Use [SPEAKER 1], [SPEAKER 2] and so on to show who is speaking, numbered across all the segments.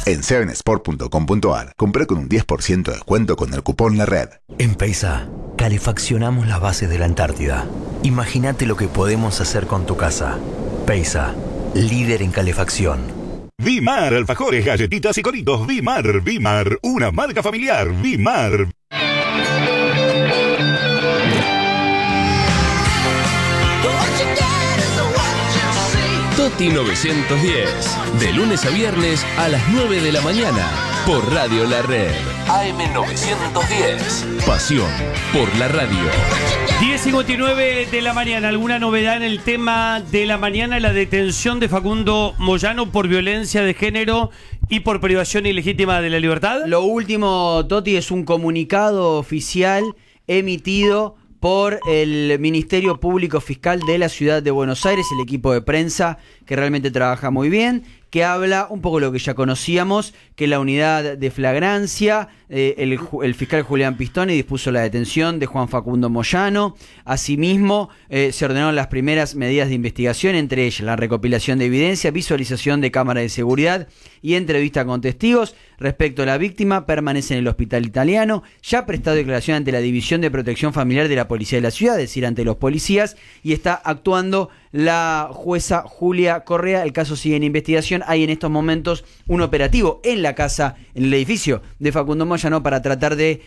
[SPEAKER 1] En 7sport.com.ar, compré con un 10% de descuento con el cupón La Red.
[SPEAKER 2] En Peisa, calefaccionamos las bases de la Antártida. Imagínate lo que podemos hacer con tu casa. Peisa, líder en calefacción.
[SPEAKER 3] Vimar, alfajores, galletitas y coritos. Vimar, una marca familiar. Vimar.
[SPEAKER 4] Toti 910, de lunes a viernes a las 9 de la mañana, por Radio La Red. AM 910, pasión por la radio.
[SPEAKER 5] 10:59 de la mañana. ¿Alguna novedad en el tema de la mañana? La detención de Facundo Moyano por violencia de género y por privación ilegítima de la libertad.
[SPEAKER 6] Lo último, Toti, es un comunicado oficial emitido por el Ministerio Público Fiscal de la Ciudad de Buenos Aires, el equipo de prensa que realmente trabaja muy bien, que habla un poco lo que ya conocíamos, que la unidad de flagrancia, el fiscal Julián Pistone dispuso la detención de Juan Facundo Moyano. Asimismo, se ordenaron las primeras medidas de investigación, entre ellas la recopilación de evidencia, visualización de cámaras de seguridad y entrevista con testigos. Respecto a la víctima, permanece en el hospital italiano, ya ha prestado declaración ante la División de Protección Familiar de la Policía de la Ciudad, es decir, ante los policías, y está actuando la jueza Julia Correa. El caso sigue en investigación. Hay en estos momentos un operativo en la casa, en el edificio de Facundo Moyano, para tratar de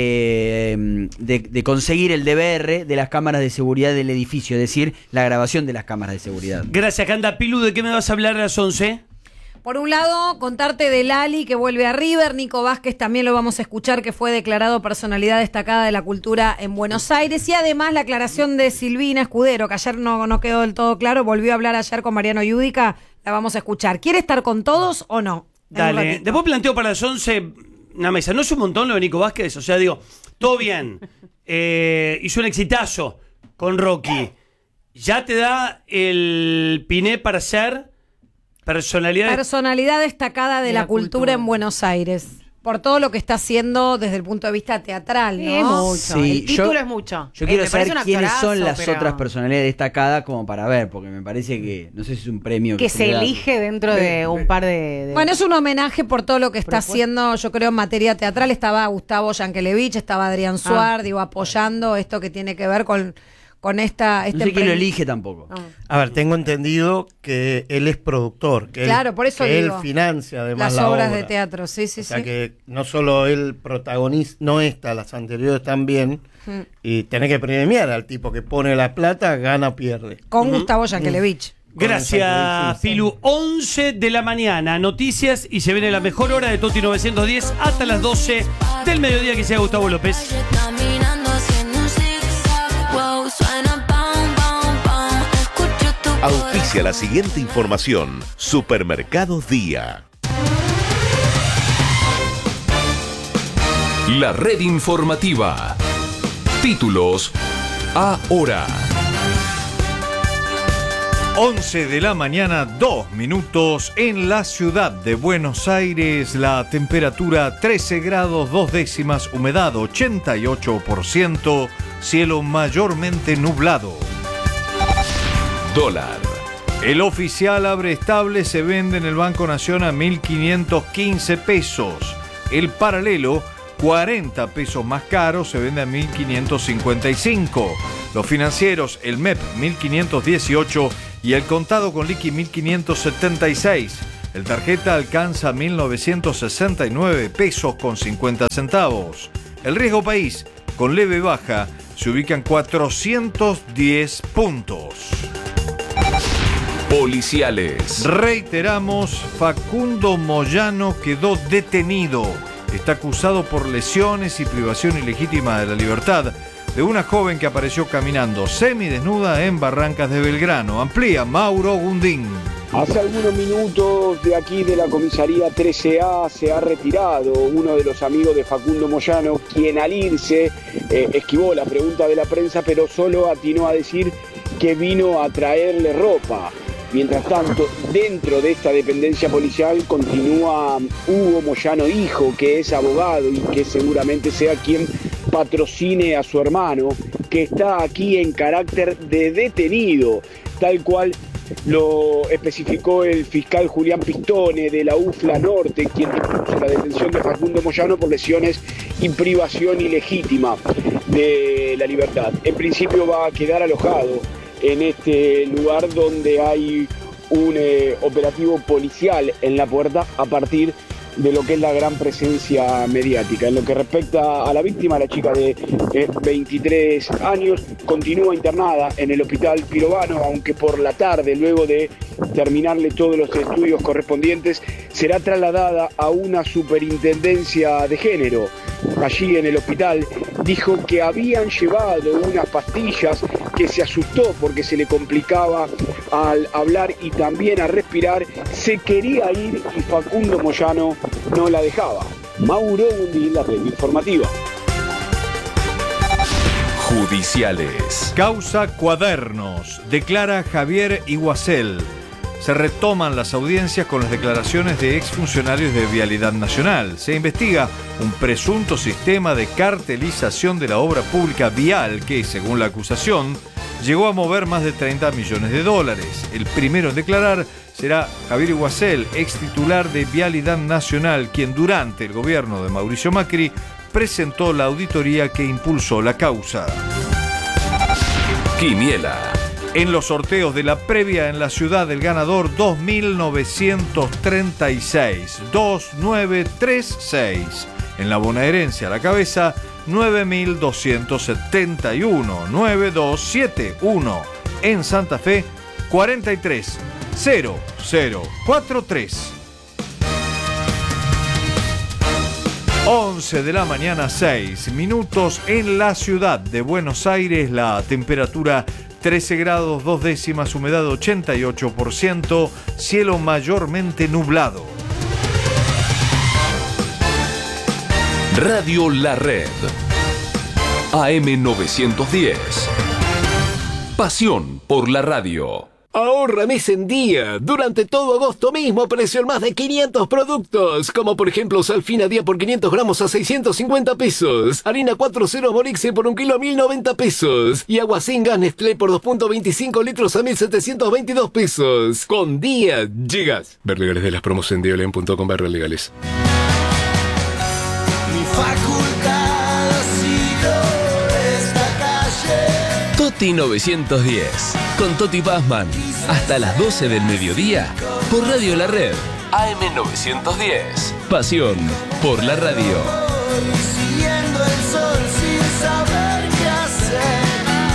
[SPEAKER 6] conseguir el DVR de las cámaras de seguridad del edificio, es decir, la grabación de las cámaras de seguridad.
[SPEAKER 5] Gracias, Canda. Pilu, ¿de qué me vas a hablar a las 11?
[SPEAKER 7] Por un lado, contarte de Lali, que vuelve a River. Nico Vázquez también lo vamos a escuchar, que fue declarado personalidad destacada de la cultura en Buenos Aires. Y además la aclaración de Silvina Escudero, que ayer no quedó del todo claro. Volvió a hablar ayer con Mariano Yudica. La vamos a escuchar. ¿Quiere estar con todos o no?
[SPEAKER 5] Dale. Después planteo para las 11 una mesa. ¿No es un montón lo de Nico Vázquez? O sea, digo, todo bien. Hizo un exitazo con Rocky. ¿Ya te da el piné para ser personalidad
[SPEAKER 7] destacada de la cultura en Buenos Aires? Por todo lo que está haciendo desde el punto de vista teatral, ¿no?
[SPEAKER 8] Es mucho.
[SPEAKER 6] Sí,
[SPEAKER 8] El título es mucho.
[SPEAKER 6] Yo quiero saber quiénes son las
[SPEAKER 8] pero...
[SPEAKER 6] otras personalidades destacadas, como para ver, porque me parece que, no sé si es un premio
[SPEAKER 8] que se elige dentro de un par de...
[SPEAKER 7] Bueno, es un homenaje por todo lo que está haciendo, yo creo, en materia teatral. Estaba Gustavo Yankelevich, estaba Adrián Suar, apoyando esto que tiene que ver con esta...
[SPEAKER 6] No sé quién lo elige tampoco.
[SPEAKER 9] A ver, tengo entendido que él es productor, que
[SPEAKER 7] por eso
[SPEAKER 9] él
[SPEAKER 7] digo,
[SPEAKER 9] financia además
[SPEAKER 7] las
[SPEAKER 9] la
[SPEAKER 7] obras
[SPEAKER 9] obra
[SPEAKER 7] de teatro, sí.
[SPEAKER 9] O sea que no solo él protagoniza, no esta, las anteriores también, y tenés que premiar al tipo que pone la plata, gana o pierde.
[SPEAKER 7] Con Gustavo Yankelevich.
[SPEAKER 5] Gracias, Pilu. 11 de la mañana, noticias, y se viene la mejor hora de Toti 910 hasta las 12 del mediodía, que sea Gustavo López.
[SPEAKER 3] Auspicia la siguiente información. Supermercados Día.
[SPEAKER 4] La red informativa. Títulos ahora.
[SPEAKER 10] 11 de la mañana, 2 minutos, en la ciudad de Buenos Aires. La temperatura 13 grados 2 décimas, humedad 88%, cielo mayormente nublado.
[SPEAKER 4] Dólar.
[SPEAKER 10] El oficial abre estable, se vende en el Banco Nación a 1.515 pesos. El paralelo, 40 pesos más caro, se vende a 1.555. Los financieros, el MEP 1.518 y el contado con liqui 1.576. El tarjeta alcanza 1.969 pesos con 50 centavos. El riesgo país, con leve baja, se ubica en 410 puntos.
[SPEAKER 4] Policiales.
[SPEAKER 10] Reiteramos, Facundo Moyano quedó detenido. Está acusado por lesiones y privación ilegítima de la libertad de una joven que apareció caminando semidesnuda en Barrancas de Belgrano. Amplía Mauro Gundín.
[SPEAKER 11] Hace algunos minutos de aquí de la comisaría 13A se ha retirado uno de los amigos de Facundo Moyano, quien al irse esquivó la pregunta de la prensa, pero solo atinó a decir que vino a traerle ropa. Mientras tanto, dentro de esta dependencia policial continúa Hugo Moyano hijo, que es abogado y que seguramente sea quien patrocine a su hermano, que está aquí en carácter de detenido, tal cual Lo especificó el fiscal Julián Pistone de la UFLA Norte, quien dispuso la detención de Facundo Moyano por lesiones y privación ilegítima de la libertad. En principio va a quedar alojado en este lugar donde hay un operativo policial en la puerta a partir de lo que es la gran presencia mediática. En lo que respecta a la víctima, la chica de 23 años, continúa internada en el hospital Pirovano, aunque por la tarde, luego de terminarle todos los estudios correspondientes, será trasladada a una superintendencia de género. Allí en el hospital dijo que habían llevado unas pastillas, que se asustó porque se le complicaba al hablar y también a respirar, se quería ir y Facundo Moyano no la dejaba. Mauro Bundi, la red informativa.
[SPEAKER 4] Judiciales.
[SPEAKER 10] Causa Cuadernos. Declara Javier Iguacel. Se retoman las audiencias con las declaraciones de exfuncionarios de Vialidad Nacional. Se investiga un presunto sistema de cartelización de la obra pública vial que, según la acusación, llegó a mover más de 30 millones de dólares. El primero en declarar será Javier Iguacel, ex titular de Vialidad Nacional, quien durante el gobierno de Mauricio Macri presentó la auditoría que impulsó la causa.
[SPEAKER 4] Quiniela.
[SPEAKER 10] En los sorteos de la previa en la ciudad, del ganador 2936, 2936. En la bonaerense a la cabeza 9271, 9271. En Santa Fe 430043. 11 de la mañana, 6 minutos en la ciudad de Buenos Aires. La temperatura 13 grados 2 décimas, humedad 88%, cielo mayormente nublado.
[SPEAKER 4] Radio La Red. AM910. Pasión por la radio.
[SPEAKER 12] Ahorra mes en día. Durante todo agosto mismo precio en más de 500 productos. Como por ejemplo Salfina Día por 500 gramos a 650 pesos. Harina 4.0 Borixe por 1 kilo a 1090 pesos. Y agua sin gas Nestlé por 2.25 litros a 1722 pesos. Con día llegas. Ver legales de las promos en diolen.com/legales.
[SPEAKER 13] Mi facultad ha sido esta calle.
[SPEAKER 4] Toti 910. Con Toti Pazman. Hasta las 12 del mediodía. Por Radio La Red. AM910. Pasión por la radio.
[SPEAKER 13] Siguiendo el sol sin saber qué hacer.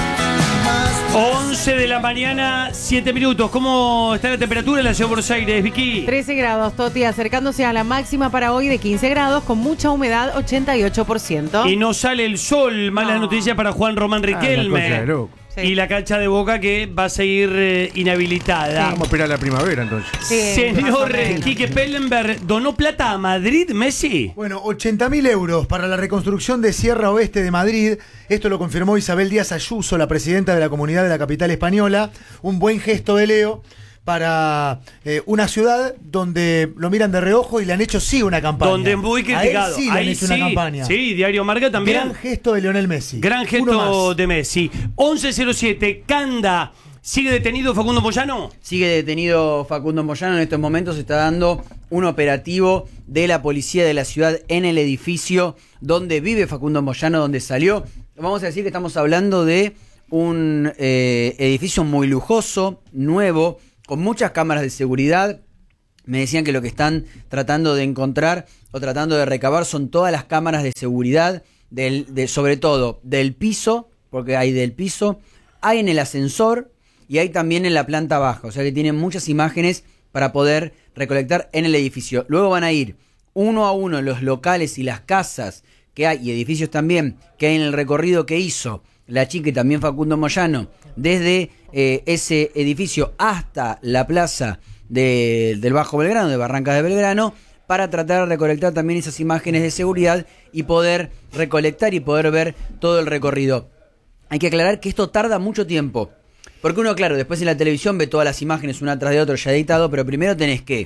[SPEAKER 5] 11 de la mañana, 7 minutos. ¿Cómo está la temperatura en la ciudad de Buenos Aires, Vicky?
[SPEAKER 8] 13 grados, Toti, acercándose a la máxima para hoy de 15 grados, con mucha humedad, 88%.
[SPEAKER 5] Y no sale el sol. Malas noticias para Juan Román Riquelme. Y la cancha de Boca que va a seguir inhabilitada.
[SPEAKER 14] Vamos a esperar la primavera entonces.
[SPEAKER 5] Señor Quique Pellenberg, ¿donó plata a Madrid, Messi?
[SPEAKER 15] Bueno, 80.000 euros para la reconstrucción de Sierra Oeste de Madrid. Esto lo confirmó Isabel Díaz Ayuso, la presidenta de la comunidad de la capital española. Un buen gesto de Leo para una ciudad donde lo miran de reojo y le han hecho una campaña.
[SPEAKER 5] Donde muy criticado.
[SPEAKER 15] A él sí le han hecho una campaña.
[SPEAKER 5] Sí, Diario Marca también.
[SPEAKER 15] Gran gesto de Lionel Messi.
[SPEAKER 5] Gran gesto de Messi. 11:07, Canda. ¿Sigue detenido Facundo Moyano?
[SPEAKER 6] Sigue detenido Facundo Moyano. En estos momentos se está dando un operativo de la policía de la ciudad en el edificio donde vive Facundo Moyano, donde salió. Vamos a decir que estamos hablando de un edificio muy lujoso, nuevo, con muchas cámaras de seguridad. Me decían que lo que están tratando de encontrar o tratando de recabar son todas las cámaras de seguridad, sobre todo del piso, porque hay del piso, hay en el ascensor y hay también en la planta baja. O sea que tienen muchas imágenes para poder recolectar en el edificio. Luego van a ir uno a uno los locales y las casas que hay, y edificios también, que hay en el recorrido que hizo la chica y también Facundo Moyano, desde ese edificio hasta la plaza del Bajo Belgrano, de Barrancas de Belgrano, para tratar de recolectar también esas imágenes de seguridad y poder recolectar y poder ver todo el recorrido. Hay que aclarar que esto tarda mucho tiempo, porque uno, claro, después en la televisión ve todas las imágenes una tras de otra ya editado, pero primero tenés que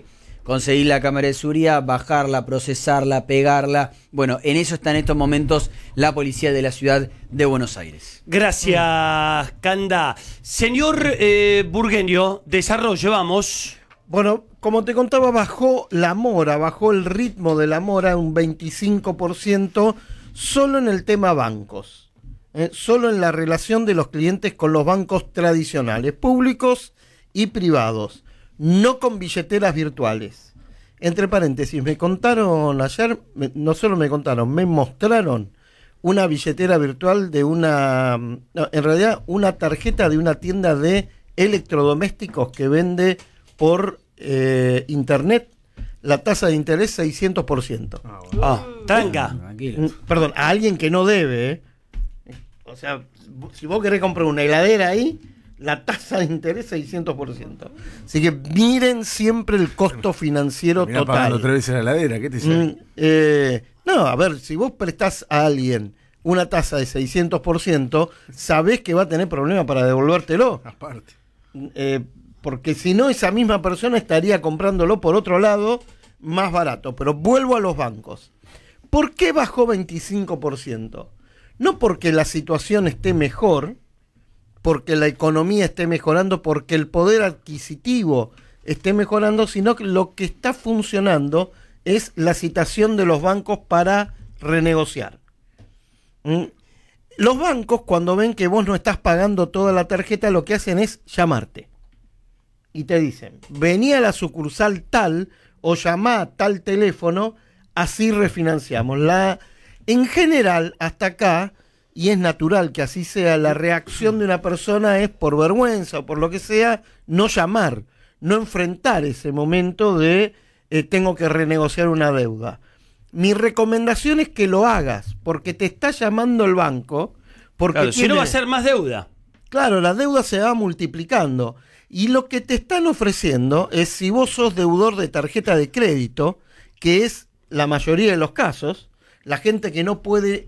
[SPEAKER 6] conseguir la cámara de seguridad, bajarla, procesarla, pegarla. Bueno, en eso está en estos momentos la policía de la ciudad de Buenos Aires.
[SPEAKER 5] Gracias, Canda. Señor Burgueño, desarrollo, vamos.
[SPEAKER 9] Bueno, como te contaba, bajó el ritmo de la mora un 25% solo en el tema bancos. Solo en la relación de los clientes con los bancos tradicionales, públicos y privados, no con billeteras virtuales. Entre paréntesis, me contaron ayer, no solo me contaron, me mostraron una billetera virtual de en realidad una tarjeta de una tienda de electrodomésticos que vende por internet. La tasa de interés 600%.
[SPEAKER 5] Tranca.
[SPEAKER 9] Perdón, a alguien que no debe, O sea, si vos querés comprar una heladera ahí, la tasa de interés es 600%. Así que miren siempre el costo financiero
[SPEAKER 14] Mirá,
[SPEAKER 9] total.
[SPEAKER 14] pagando 3 veces la heladera, ¿qué te dice?
[SPEAKER 9] No, a ver, si vos prestás a alguien una tasa de 600%, sabés que va a tener problemas para devolvértelo.
[SPEAKER 14] Aparte.
[SPEAKER 9] Porque si no, esa misma persona estaría comprándolo por otro lado más barato. Pero vuelvo a los bancos. ¿Por qué bajó 25%? No porque la situación esté mejor, porque la economía esté mejorando, porque el poder adquisitivo esté mejorando, sino que lo que está funcionando es la citación de los bancos para renegociar. Los bancos, cuando ven que vos no estás pagando toda la tarjeta, lo que hacen es llamarte. Y te dicen, vení a la sucursal tal o llamá a tal teléfono, así refinanciamos. En general, hasta acá, y es natural que así sea, la reacción de una persona es por vergüenza o por lo que sea, no llamar, no enfrentar ese momento de tengo que renegociar una deuda. Mi recomendación es que lo hagas, porque te está llamando el banco. Porque
[SPEAKER 5] claro, si no va a ser más deuda.
[SPEAKER 9] Claro, la deuda se va multiplicando. Y lo que te están ofreciendo es, si vos sos deudor de tarjeta de crédito, que es la mayoría de los casos, la gente que no puede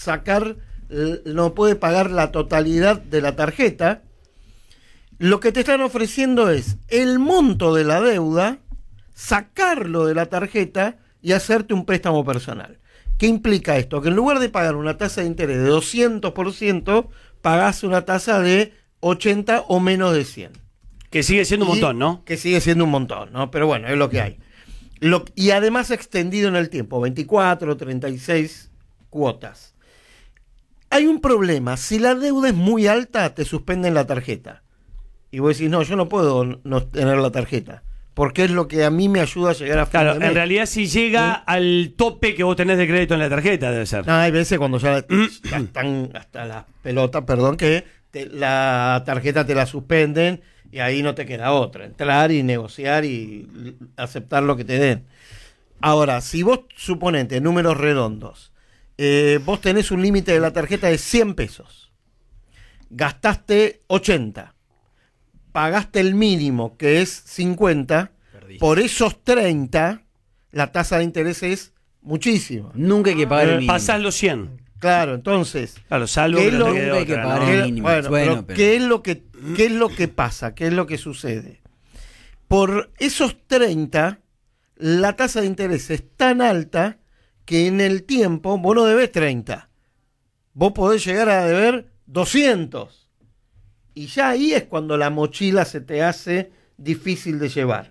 [SPEAKER 9] pagar la totalidad de la tarjeta, lo que te están ofreciendo es el monto de la deuda, sacarlo de la tarjeta y hacerte un préstamo personal. ¿Qué implica esto? Que en lugar de pagar una tasa de interés de 200%, pagás una tasa de 80 o menos de 100.
[SPEAKER 5] Que sigue siendo un montón, ¿no?
[SPEAKER 9] Que sigue siendo un montón, ¿no? Pero bueno, es lo que hay. Y además extendido en el tiempo, 24, 36 cuotas. Hay un problema, si la deuda es muy alta, te suspenden la tarjeta. Y vos decís, no, yo no puedo no tener la tarjeta, porque es lo que a mí me ayuda a llegar a fin de mes.
[SPEAKER 5] En realidad si llega al tope que vos tenés de crédito en la tarjeta, debe ser.
[SPEAKER 9] No, hay veces cuando ya están hasta las pelotas, que la tarjeta te la suspenden y ahí no te queda otra. Entrar y negociar y aceptar lo que te den. Ahora, si vos, suponete, números redondos, vos tenés un límite de la tarjeta de 100 pesos, gastaste 80, pagaste el mínimo, que es 50, por esos 30, la tasa de interés es muchísima.
[SPEAKER 6] Nunca hay que pagar el mínimo.
[SPEAKER 5] Pasás los 100.
[SPEAKER 9] Claro, entonces,
[SPEAKER 5] claro, salvo
[SPEAKER 9] ¿qué
[SPEAKER 5] que
[SPEAKER 9] no
[SPEAKER 6] hay que pagar el mínimo?
[SPEAKER 9] Bueno, pero ¿qué es lo que pasa? ¿Qué es lo que sucede? Por esos 30, la tasa de interés es tan alta que en el tiempo vos no debés 30. Vos podés llegar a deber 200. Y ya ahí es cuando la mochila se te hace difícil de llevar.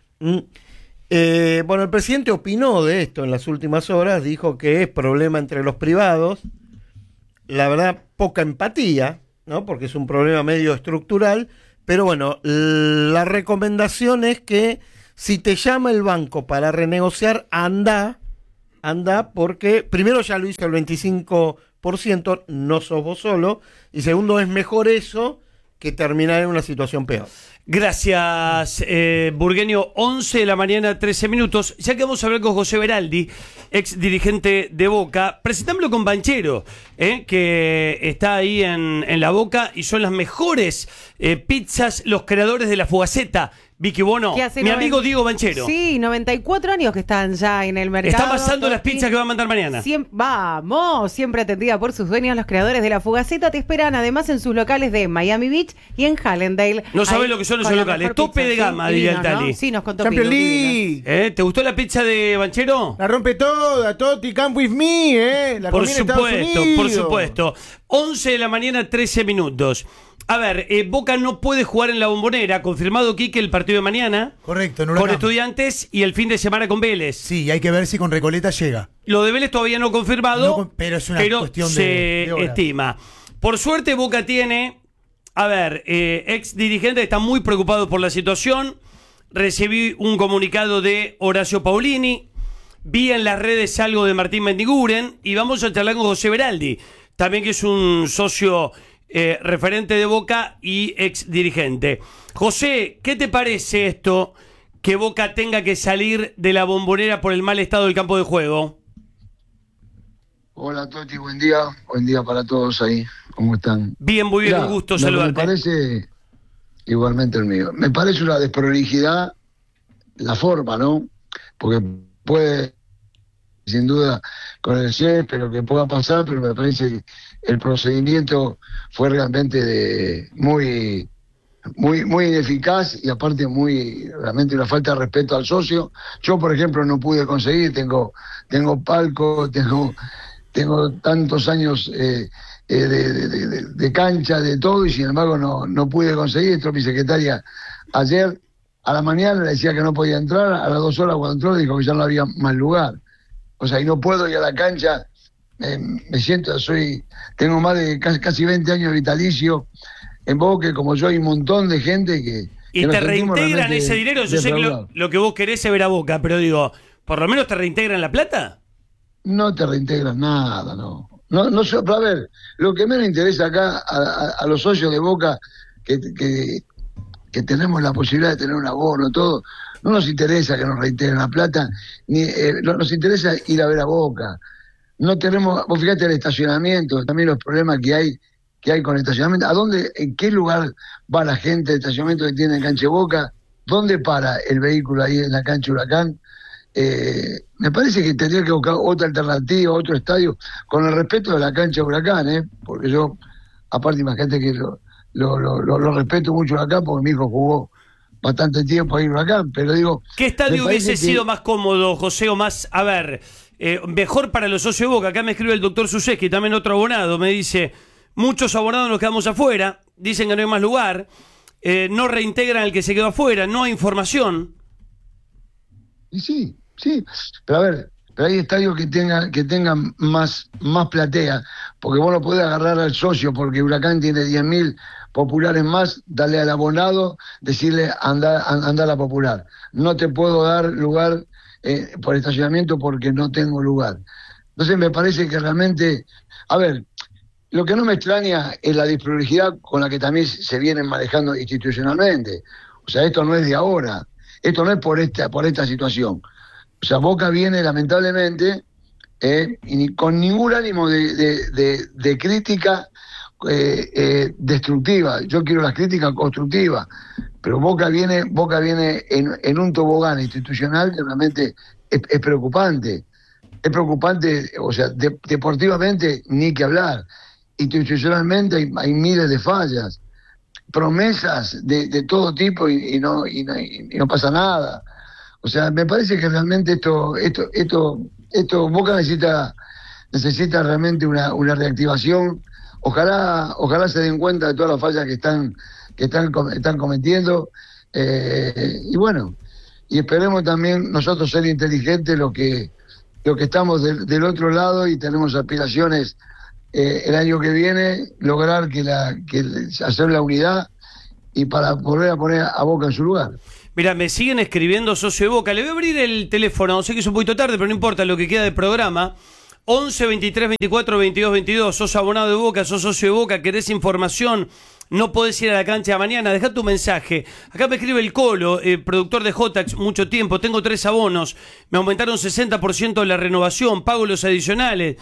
[SPEAKER 9] Bueno, el presidente opinó de esto en las últimas horas, dijo que es problema entre los privados. La verdad, poca empatía, ¿no? Porque es un problema medio estructural. Pero bueno, la recomendación es que si te llama el banco para renegociar, anda, porque primero ya lo hizo el 25%, no sos vos solo, y segundo, es mejor eso que terminar en una situación peor.
[SPEAKER 5] Gracias, Burgueño. 11 de la mañana, 13 minutos. Ya que vamos a hablar con José Beraldi, ex dirigente de Boca, presentámoslo con Banchero, que está ahí en la Boca y son las mejores pizzas, los creadores de la Fugaceta. Vicky Bono,
[SPEAKER 8] Que hace
[SPEAKER 5] mi amigo Diego Banchero.
[SPEAKER 8] Sí, 94 años que están ya en el mercado.
[SPEAKER 5] Está pasando las
[SPEAKER 8] Toti.
[SPEAKER 5] pizzas que va a mandar mañana.
[SPEAKER 8] Vamos, siempre atendida por sus dueños, los creadores de La Fugaceta te esperan además en sus locales de Miami Beach y en Hallandale.
[SPEAKER 5] No sabés
[SPEAKER 8] Ahí,
[SPEAKER 5] lo que son
[SPEAKER 8] con
[SPEAKER 5] esos
[SPEAKER 8] la
[SPEAKER 5] locales.
[SPEAKER 8] mejor
[SPEAKER 5] Tope
[SPEAKER 8] pizza,
[SPEAKER 5] de
[SPEAKER 8] sí,
[SPEAKER 5] gama, diría el
[SPEAKER 8] divinos,
[SPEAKER 5] Tali.
[SPEAKER 8] ¿no? Sí, nos contó
[SPEAKER 14] Champions
[SPEAKER 8] Pilu, divinos.
[SPEAKER 14] League.
[SPEAKER 5] ¿Te gustó la pizza de Banchero?
[SPEAKER 14] La rompe toda, Toti, come with me, La
[SPEAKER 5] Por
[SPEAKER 14] comí en Estados
[SPEAKER 5] supuesto,
[SPEAKER 14] Unidos.
[SPEAKER 5] por supuesto. 11 de la mañana, 13 minutos. A ver, Boca no puede jugar en la Bombonera. Confirmado, Quique, el partido de mañana.
[SPEAKER 15] Correcto, en
[SPEAKER 5] Con
[SPEAKER 15] Huracán.
[SPEAKER 5] Estudiantes y el fin de semana con Vélez.
[SPEAKER 15] Sí, y hay que ver si con Recoleta llega.
[SPEAKER 5] Lo de Vélez todavía no confirmado,
[SPEAKER 15] Pero es una cuestión
[SPEAKER 5] se
[SPEAKER 15] de horas.
[SPEAKER 5] estima. Por suerte, Boca tiene, ex dirigentes que están muy preocupados por la situación. Recibí un comunicado de Horacio Paulini. Vi en las redes algo de Martín Mendiguren. Y vamos a charlar con José Beraldi, también que es un socio referente de Boca y ex dirigente. José, ¿qué te parece esto que Boca tenga que salir de la Bombonera por el mal estado del campo de juego?
[SPEAKER 16] Hola Toti, buen día para todos ahí, ¿cómo están?
[SPEAKER 5] Bien, muy bien,
[SPEAKER 16] Mirá,
[SPEAKER 5] un gusto
[SPEAKER 16] Me
[SPEAKER 5] saludarte.
[SPEAKER 16] parece, igualmente el mío, me parece una desprolijidad la forma, ¿no? Porque puede, sin duda, con el CIE, pero que pueda pasar, pero me parece que el procedimiento fue realmente muy ineficaz y aparte realmente una falta de respeto al socio. Yo, por ejemplo, no pude conseguir, tengo palco, tengo tantos años de cancha, de todo, y sin embargo no pude conseguir. Esto mi secretaria ayer a la mañana le decía que no podía entrar, a las 2 horas cuando entró dijo que ya no había más lugar. O sea, y no puedo ir a la cancha, me siento, tengo más de casi 20 años de vitalicio en Boca, como yo hay un montón de gente que...
[SPEAKER 5] ¿Y
[SPEAKER 16] que nos
[SPEAKER 5] te
[SPEAKER 16] sentimos
[SPEAKER 5] reintegran
[SPEAKER 16] realmente
[SPEAKER 5] ese dinero? Yo sé que
[SPEAKER 16] defraudados.
[SPEAKER 5] lo que vos querés es ver a Boca, pero digo, ¿por lo menos te reintegran la plata?
[SPEAKER 16] No te reintegran nada, no. No, a ver, lo que menos interesa acá a los socios de Boca, que tenemos la posibilidad de tener un abono, todo, no nos interesa que nos reintegren la plata, ni nos interesa ir a ver a Boca. No tenemos, vos fíjate el estacionamiento, también los problemas que hay con el estacionamiento. ¿En qué lugar va la gente del estacionamiento que tiene en cancha de Boca? ¿Dónde para el vehículo ahí en la cancha Huracán? Me parece que tendría que buscar otra alternativa, otro estadio, con el respeto de la cancha Huracán, porque yo, aparte, imagínate que lo respeto mucho acá, porque mi hijo jugó bastante tiempo ahí en Huracán, pero digo...
[SPEAKER 5] ¿Qué estadio
[SPEAKER 16] me parece
[SPEAKER 5] hubiese sido más cómodo, José, o más, mejor para los socios de Boca? Acá me escribe el doctor Suseski, también otro abonado, me dice, muchos abonados nos quedamos afuera, dicen que no hay más lugar, no reintegran al que se quedó afuera, no hay información.
[SPEAKER 16] Y sí, pero a ver, pero hay estadios que tengan más platea, porque vos no podés agarrar al socio porque Huracán tiene 10.000 populares más, darle al abonado, decirle anda a la popular. No te puedo dar lugar por estacionamiento porque no tengo lugar. Entonces me parece que realmente, a ver, lo que no me extraña es la desprolijidad con la que también se vienen manejando institucionalmente. O sea, esto no es de ahora, esto no es por esta situación. O sea, Boca viene lamentablemente y con ningún ánimo de crítica destructiva. Yo quiero las críticas constructivas, pero Boca viene en un tobogán institucional que realmente es preocupante. Es preocupante, o sea, deportivamente ni que hablar. Institucionalmente hay miles de fallas, promesas de todo tipo y no pasa nada. O sea, me parece que realmente esto Boca necesita realmente una reactivación. Ojalá se den cuenta de todas las fallas que están cometiendo. Y bueno, y esperemos también nosotros ser inteligentes los que estamos del otro lado y tenemos aspiraciones el año que viene, lograr hacer la unidad y para volver a poner a Boca en su lugar.
[SPEAKER 5] Mira, me siguen escribiendo socio de Boca. Le voy a abrir el teléfono, sé que es un poquito tarde, pero no importa lo que queda del programa. 11 23 24 22 22. Sos abonado de Boca, sos socio de Boca, querés información, no podés ir a la cancha mañana, dejá tu mensaje. Acá me escribe el Colo, productor de Jotax, mucho tiempo, tengo 3 abonos, me aumentaron 60% la renovación, pago los adicionales,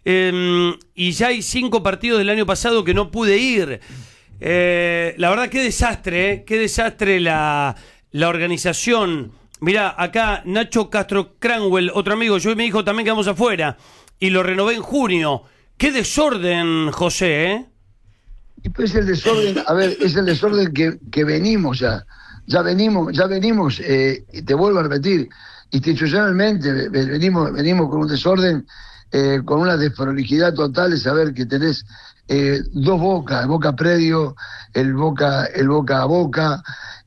[SPEAKER 5] y ya hay 5 partidos del año pasado que no pude ir. La verdad, qué desastre la organización. Mirá, acá Nacho Castro Cranwell, otro amigo, yo y mi hijo también quedamos afuera y lo renové en junio. Qué desorden, José, ¿eh?
[SPEAKER 16] Y pues el desorden, a ver, es el desorden que venimos ya venimos, y te vuelvo a repetir, institucionalmente venimos con un desorden, con una desprolijidad total de saber que tenés dos Bocas, el Boca Predio, el Boca a Boca,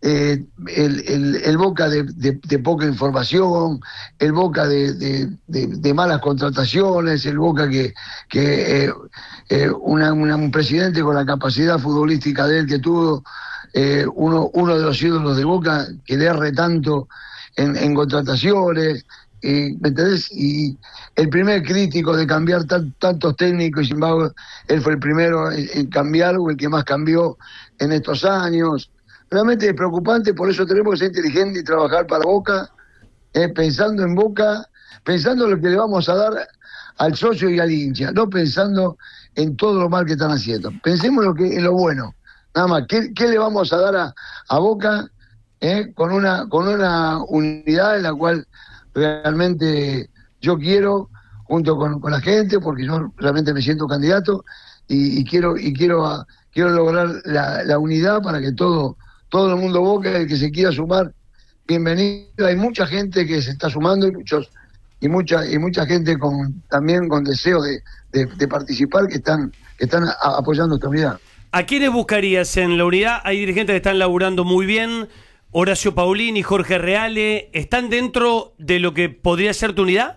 [SPEAKER 16] el Boca de poca información, el Boca de malas contrataciones, el Boca que un presidente con la capacidad futbolística de él que tuvo, uno de los ídolos de Boca que le erre tanto en contrataciones, ¿me entendés? Y el primer crítico de cambiar tantos técnicos, y sin embargo él fue el primero en cambiar, o el que más cambió en estos años. Realmente es preocupante, por eso tenemos que ser inteligentes y trabajar para Boca, pensando en Boca, pensando en lo que le vamos a dar al socio y al hincha, no pensando en todo lo mal que están haciendo. Pensemos en lo bueno, nada más. ¿Qué le vamos a dar a Boca con una unidad en la cual realmente yo quiero, junto con la gente, porque yo realmente me siento candidato y quiero lograr la unidad para que todo el mundo Boca, el que se quiera sumar, bienvenido. Hay mucha gente que se está sumando y mucha gente también con deseo de participar que están apoyando esta unidad.
[SPEAKER 5] ¿A quiénes buscarías en la unidad? Hay dirigentes que están laburando muy bien. Horacio Paulini, Jorge Reale, ¿están dentro de lo que podría ser tu unidad?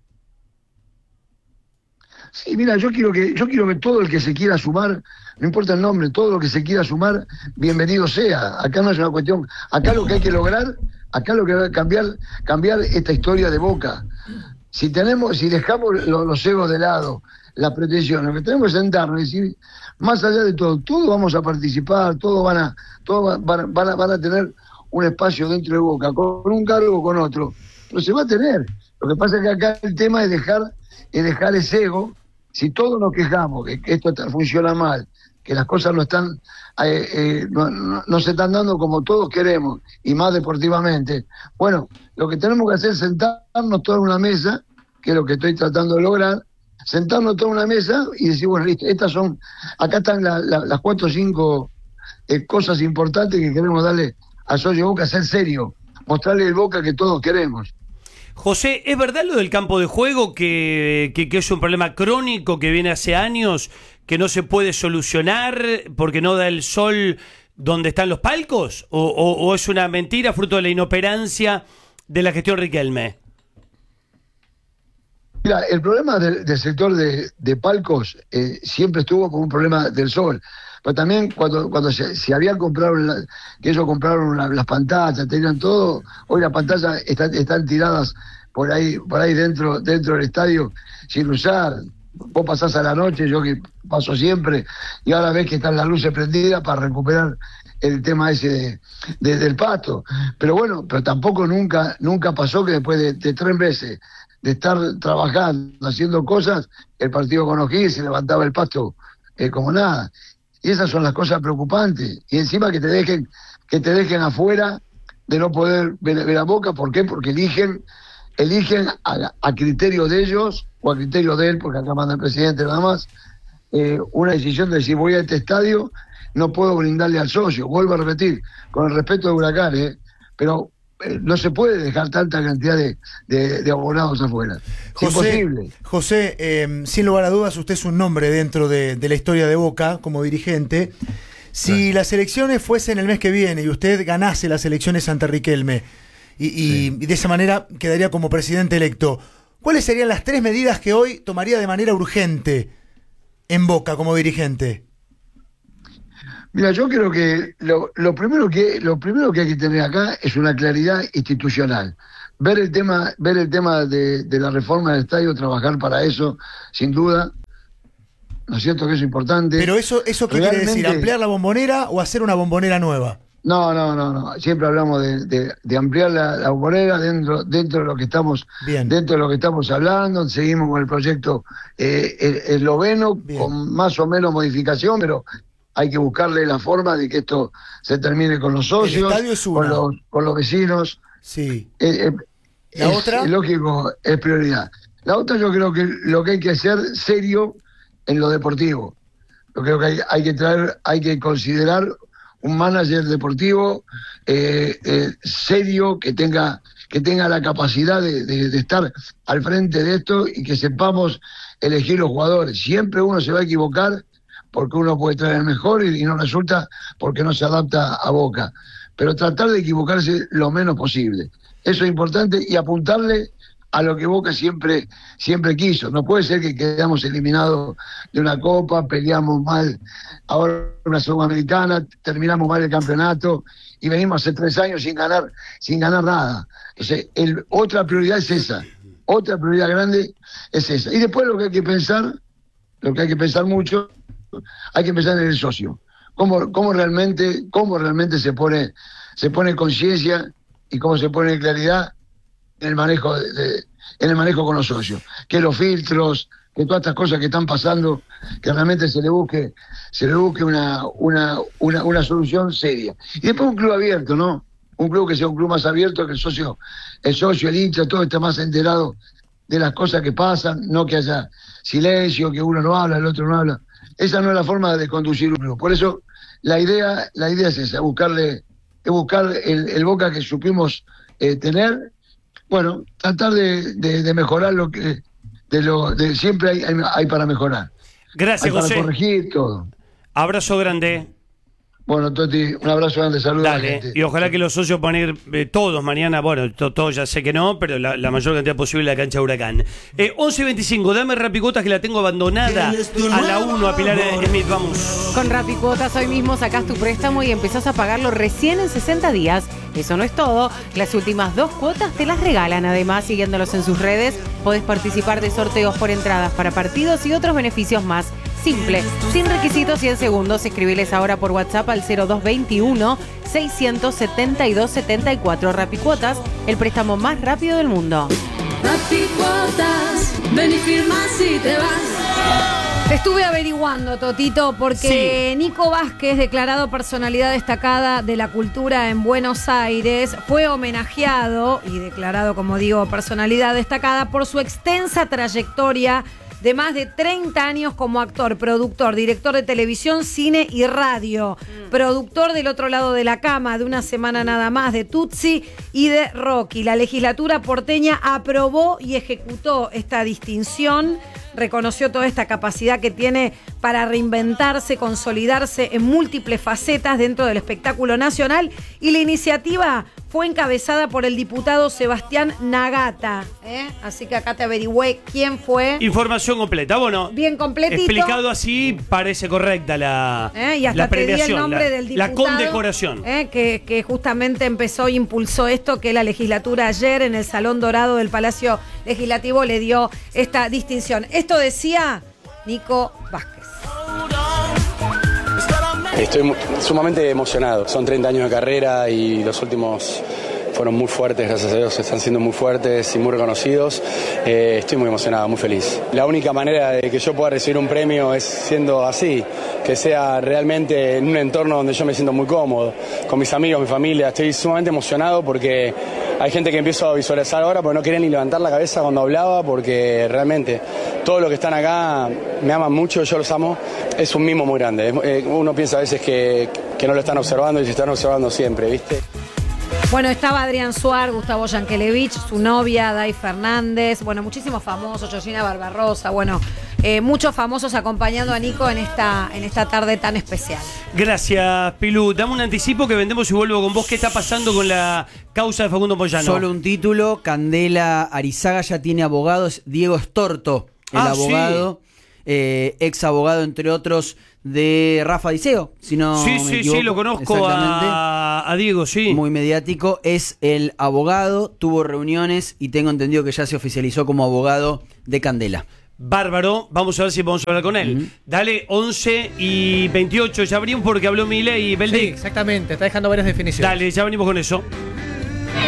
[SPEAKER 16] Sí, mira, yo quiero que todo el que se quiera sumar, no importa el nombre, todo lo que se quiera sumar, bienvenido sea. Acá no es una cuestión, acá lo que hay que lograr, acá lo que va a cambiar esta historia de Boca. Si dejamos los egos de lado, las pretensiones, que tenemos que sentarnos y decir, más allá de todo, todos vamos a participar, todos van a tener un espacio dentro de Boca, con un cargo o con otro, pero se va a tener. Lo que pasa es que acá el tema es dejar ese ego. Si todos nos quejamos que esto funciona mal, que las cosas no se están dando como todos queremos, y más deportivamente, bueno, lo que tenemos que hacer es sentarnos todos en una mesa, que es lo que estoy tratando de lograr, sentarnos todos en una mesa y decir, bueno, listo, acá están las 4 o 5 cosas importantes que queremos darle a socio Boca, ser serio, mostrarle el Boca que todos queremos.
[SPEAKER 5] José, ¿es verdad lo del campo de juego que es un problema crónico que viene hace años, que no se puede solucionar porque no da el sol donde están los palcos? ¿O es una mentira fruto de la inoperancia de la gestión Riquelme?
[SPEAKER 16] Mira, el problema del sector de palcos siempre estuvo como un problema del sol. Pero también cuando se habían comprado, que ellos compraron las pantallas, tenían todo, hoy las pantallas están tiradas por ahí dentro del estadio sin usar. Vos pasás a la noche, yo que paso siempre, y ahora ves que están las luces prendidas para recuperar el tema ese del pasto. Pero bueno, pero tampoco nunca pasó que después de 3 meses de estar trabajando, haciendo cosas, el partido con O'Higgins se levantaba el pasto como nada. Y esas son las cosas preocupantes. Y encima que te dejen afuera de no poder ver a Boca. ¿Por qué? Porque eligen a criterio de ellos, o a criterio de él, porque acá manda el presidente nada más, una decisión de decir, voy a este estadio, no puedo brindarle al socio. Vuelvo a repetir, con el respeto de Huracán, pero no se puede dejar tanta cantidad de abonados afuera. Es imposible.
[SPEAKER 15] José, sin lugar a dudas, usted es un nombre dentro de la historia de Boca como dirigente. Si las elecciones fuesen el mes que viene y usted ganase las elecciones ante Riquelme y de esa manera quedaría como presidente electo, ¿cuáles serían las 3 medidas que hoy tomaría de manera urgente en Boca como dirigente?
[SPEAKER 16] Mira, yo creo que lo primero que hay que tener acá es una claridad institucional. Ver el tema de la reforma del estadio, trabajar para eso, sin duda. ¿No es cierto que eso es importante?
[SPEAKER 15] Pero eso ¿qué quiere decir? ¿Ampliar la bombonera o hacer una bombonera nueva?
[SPEAKER 16] No. Siempre hablamos de ampliar la bombonera dentro de lo que estamos hablando. Seguimos con el proyecto esloveno, con más o menos modificación, pero hay que buscarle la forma de que esto se termine con los socios,
[SPEAKER 15] El estadio es una.
[SPEAKER 16] con los vecinos.
[SPEAKER 15] Sí.
[SPEAKER 16] ¿La
[SPEAKER 15] otra?
[SPEAKER 16] Es lógico, es prioridad. La otra, yo creo que lo que hay que hacer serio en lo deportivo. Yo creo que hay que considerar un manager deportivo serio, que tenga la capacidad de estar al frente de esto y que sepamos elegir los jugadores. Siempre uno se va a equivocar porque uno puede traer el mejor y no resulta porque no se adapta a Boca. Pero tratar de equivocarse lo menos posible. Eso es importante, y apuntarle a lo que Boca siempre quiso. No puede ser que quedamos eliminados de una copa, peleamos mal ahora una Sudamericana, terminamos mal el campeonato y venimos hace 3 años sin ganar nada. Entonces, otra prioridad es esa. Otra prioridad grande es esa. Y después lo que hay que pensar mucho, hay que pensar en el socio. Cómo realmente se pone conciencia y cómo se pone claridad en el manejo con los socios. Que los filtros, que todas estas cosas que están pasando, que realmente se le busque una solución seria. Y después un club abierto, ¿no? Un club que sea un club más abierto, que el socio, el hincha, todo esté más enterado de las cosas que pasan, no que haya silencio, que uno no habla, el otro no habla. Esa no es la forma de conducir un club. Por eso la idea es esa, buscar el Boca que supimos tener. Bueno, tratar de mejorar lo que siempre hay para mejorar.
[SPEAKER 5] Gracias,
[SPEAKER 16] hay
[SPEAKER 5] José.
[SPEAKER 16] Para corregir todo.
[SPEAKER 5] Abrazo grande.
[SPEAKER 16] Bueno, Toti, un abrazo grande, saludos a la
[SPEAKER 5] Dale,
[SPEAKER 16] gente.
[SPEAKER 5] y ojalá que los socios puedan ir todos mañana, bueno, todos ya sé que no, pero la mayor cantidad posible a la cancha Huracán. 11:25, dame Rapicuotas que la tengo abandonada a la 1 a Pilar Smith, vamos.
[SPEAKER 8] Con Rapicuotas hoy mismo sacás tu préstamo y empezás a pagarlo recién en 60 días. Eso no es todo, las últimas 2 cuotas te las regalan. Además, siguiéndolos en sus redes, podés participar de sorteos por entradas para partidos y otros beneficios más. Simple, sin requisitos y en segundos. Escribiles ahora por WhatsApp al 0221-672-74. Rapicuotas, el préstamo más rápido del mundo.
[SPEAKER 7] Rapicuotas, ven y firma si te vas. Te estuve averiguando, Totito, porque Nico Vázquez, declarado personalidad destacada de la cultura en Buenos Aires, fue homenajeado y declarado, como digo, personalidad destacada por su extensa trayectoria de más de 30 años como actor, productor, director de televisión, cine y radio. Productor del otro lado de la cama, de Una semana nada más, de Tutsi y de Rocky. La legislatura porteña aprobó y ejecutó esta distinción, reconoció toda esta capacidad que tiene para reinventarse, consolidarse en múltiples facetas dentro del espectáculo nacional, y la iniciativa fue encabezada por el diputado Sebastián Nagata. Así que acá te averigüé quién fue.
[SPEAKER 5] Información completa, bueno.
[SPEAKER 7] Bien completito.
[SPEAKER 5] Explicado así, parece correcta
[SPEAKER 7] y hasta
[SPEAKER 5] la premiación,
[SPEAKER 7] te di el nombre del diputado,
[SPEAKER 5] la condecoración.
[SPEAKER 7] Que justamente empezó e impulsó esto, que la legislatura ayer en el Salón Dorado del Palacio Legislativo le dio esta distinción. Esto decía Nico Vázquez.
[SPEAKER 17] Estoy sumamente emocionado. Son 30 años de carrera y los últimos fueron muy fuertes, gracias a Dios, están siendo muy fuertes y muy reconocidos. Estoy muy emocionado, muy feliz. La única manera de que yo pueda recibir un premio es siendo así, que sea realmente en un entorno donde yo me siento muy cómodo, con mis amigos, mi familia. Estoy sumamente emocionado porque hay gente que empiezo a visualizar ahora porque no quería ni levantar la cabeza cuando hablaba, porque realmente todos los que están acá me aman mucho, yo los amo. Es un mimo muy grande. Uno piensa a veces que no lo están observando y se están observando siempre, ¿viste?
[SPEAKER 7] Bueno, estaba Adrián Suar, Gustavo Yankelevich, su novia, Day Fernández, bueno, muchísimos famosos, Georgina Barbarosa, bueno, muchos famosos acompañando a Nico en esta tarde tan especial.
[SPEAKER 5] Gracias, Pilu. Dame un anticipo que vendemos y vuelvo con vos. ¿Qué está pasando con la causa de Facundo Moyano?
[SPEAKER 6] Solo un título, Candela Arizaga ya tiene abogados, Diego Estorto, el abogado, ex abogado entre otros de Rafa Diceo, si no me equivoco.
[SPEAKER 5] Sí, lo conozco a Diego, sí.
[SPEAKER 6] Muy mediático, es el abogado, tuvo reuniones y tengo entendido que ya se oficializó como abogado de Candela.
[SPEAKER 5] Bárbaro, vamos a ver si podemos hablar con él. Dale, 11:28, ya abrimos porque habló Milei y Beldic.
[SPEAKER 18] Sí, exactamente, está dejando varias definiciones.
[SPEAKER 5] Dale, ya venimos con eso.